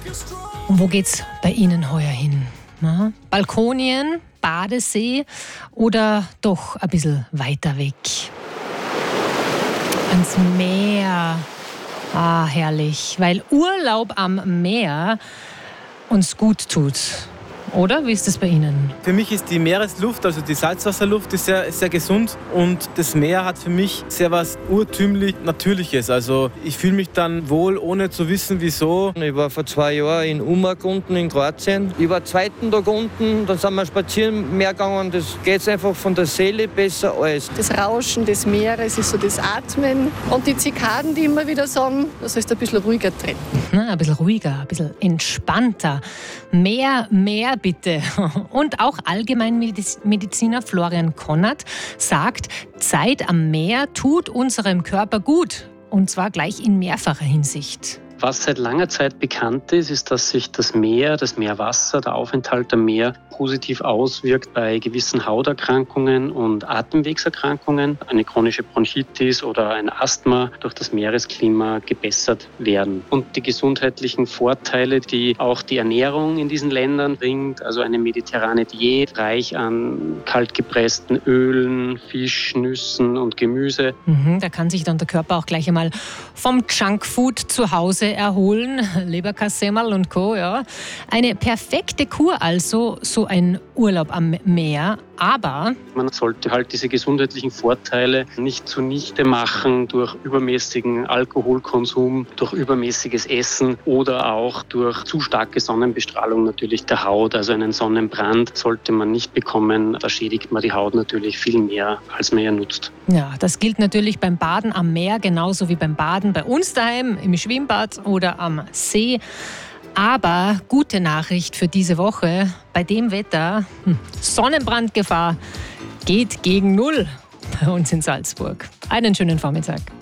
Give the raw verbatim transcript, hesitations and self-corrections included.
Und wo geht's bei Ihnen heuer hin? Na? Balkonien, Badesee oder doch ein bisschen weiter weg? Ans Meer. Ah, herrlich. Weil Urlaub am Meer uns gut tut. Oder? Wie ist das bei Ihnen? Für mich ist die Meeresluft, also die Salzwasserluft, ist sehr, sehr gesund. Und das Meer hat für mich sehr was urtümlich Natürliches. Also ich fühle mich dann wohl, ohne zu wissen, wieso. Ich war vor zwei Jahren in Umag unten in Kroatien. Ich war zweiten Tag unten, dann sind wir spazieren im Meer gegangen. Das geht einfach von der Seele besser alles. Das Rauschen des Meeres ist so das Atmen. Und die Zikaden, die immer wieder sagen, das sollst du ein bisschen ruhiger treten. Na, ein bisschen ruhiger, ein bisschen entspannter. Mehr, mehr bitte. Und auch Allgemeinmediziner Florian Konrad sagt, Zeit am Meer tut unserem Körper gut. Und zwar gleich in mehrfacher Hinsicht. Was seit langer Zeit bekannt ist, ist, dass sich das Meer, das Meerwasser, der Aufenthalt am Meer positiv auswirkt bei gewissen Hauterkrankungen und Atemwegserkrankungen. Eine chronische Bronchitis oder ein Asthma durch das Meeresklima gebessert werden. Und die gesundheitlichen Vorteile, die auch die Ernährung in diesen Ländern bringt, also eine mediterrane Diät, reich an kaltgepressten Ölen, Fisch, Nüssen und Gemüse. Mhm, da kann sich dann der Körper auch gleich einmal vom Junkfood zu Hause erholen, Leberkassemmerl und Co. Ja. Eine perfekte Kur also, so ein Urlaub am Meer. Aber man sollte halt diese gesundheitlichen Vorteile nicht zunichte machen durch übermäßigen Alkoholkonsum, durch übermäßiges Essen oder auch durch zu starke Sonnenbestrahlung natürlich der Haut. Also einen Sonnenbrand sollte man nicht bekommen. Da schädigt man die Haut natürlich viel mehr, als man ja nutzt. Ja, das gilt natürlich beim Baden am Meer genauso wie beim Baden bei uns daheim im Schwimmbad oder am See. Aber gute Nachricht für diese Woche, bei dem Wetter, Sonnenbrandgefahr geht gegen Null bei uns in Salzburg. Einen schönen Vormittag.